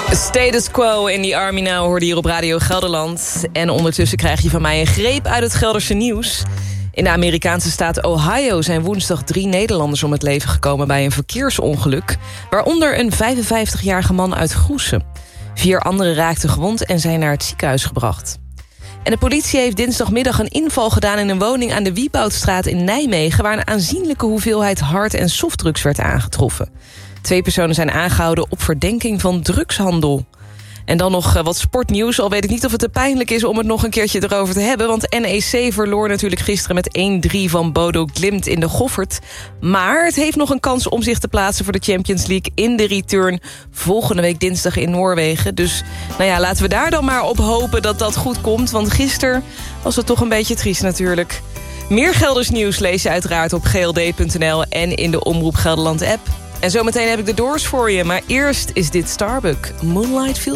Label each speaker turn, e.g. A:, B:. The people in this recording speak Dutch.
A: Status Quo in die Army Now hoorde hier op Radio Gelderland. En ondertussen krijg je van mij een greep uit het Gelderse nieuws. In de Amerikaanse staat Ohio zijn woensdag 3 Nederlanders om het leven gekomen bij een verkeersongeluk. Waaronder een 55-jarige man uit Groessen. 4 anderen raakten gewond en zijn naar het ziekenhuis gebracht. En de politie heeft dinsdagmiddag een inval gedaan in een woning aan de Wieboudstraat in Nijmegen, waar een aanzienlijke hoeveelheid hard- en softdrugs werd aangetroffen. 2 personen zijn aangehouden op verdenking van drugshandel. En dan nog wat sportnieuws. Al weet ik niet of het te pijnlijk is om het nog een keertje erover te hebben. Want NEC verloor natuurlijk gisteren met 1-3 van Bodo Glimt in de Goffert. Maar het heeft nog een kans om zich te plaatsen voor de Champions League in de return volgende week dinsdag in Noorwegen. Dus nou ja, laten we daar dan maar op hopen dat dat goed komt. Want gisteren was het toch een beetje triest natuurlijk. Meer Gelders nieuws lees je uiteraard op gld.nl en in de Omroep Gelderland app. En zometeen heb ik de Doors voor je, maar eerst is dit Starbuck, Moonlight Feels